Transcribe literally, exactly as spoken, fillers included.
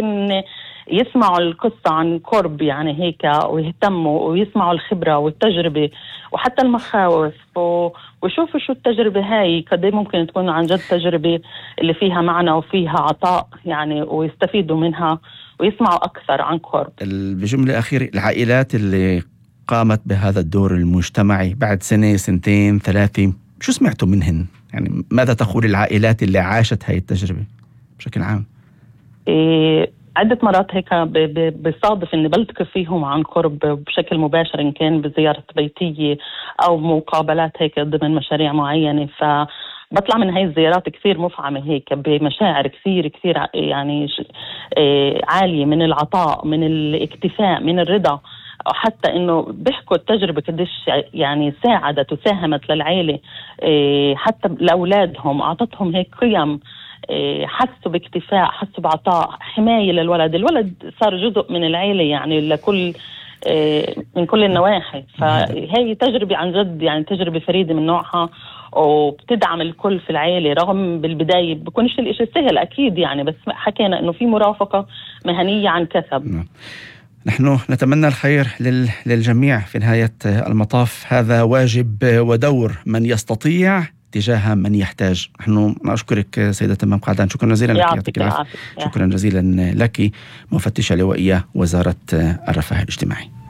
ممكن يسمعوا القصة عن قرب يعني هيك ويهتموا ويسمعوا الخبرة والتجربة وحتى المخاوف ويشوفوا شو التجربة هاي قد ممكن تكون عن جد تجربة اللي فيها معنى وفيها عطاء يعني، ويستفيدوا منها ويسمعوا أكثر عن قرب. بجملة أخيرة، العائلات اللي قامت بهذا الدور المجتمعي بعد سنة سنتين ثلاثة شو سمعتوا منهن؟ يعني ماذا تقول العائلات اللي عاشت هاي التجربة بشكل عام؟ إيه عدة مرات هيك بصادف إني بلتقي فيهم عن قرب بشكل مباشر، إن كان بزيارة بيتية أو مقابلات هيك ضمن مشاريع معينة، فبطلع من هاي الزيارات كثير مفعمة هيك بمشاعر كثير كثير يعني عالية من العطاء، من الاكتفاء، من الرضا، حتى إنه بيحكوا التجربة قديش يعني ساعدت وساهمت للعائلة حتى لأولادهم، أعطتهم هيك قيم، حسوا باكتفاء، حسوا بعطاء، حماية للولد. الولد صار جزء من العيلة يعني لكل من كل النواحي. فهي تجربة عن جد يعني تجربة فريدة من نوعها وبتدعم الكل في العيلة، رغم بالبداية بكونش الاشي سهل أكيد يعني، بس حكينا إنه في مرافقة مهنية عن كسب. نحن نتمنى الخير للجميع في نهاية المطاف، هذا واجب ودور من يستطيع تجاه من يحتاج. نحن أشكرك سيدة تمام قعدان، شكرا جزيلا لك. يعطيك العافية. شكرا جزيلا لك، مفتشة لوائية وزارة الرفاه الاجتماعي.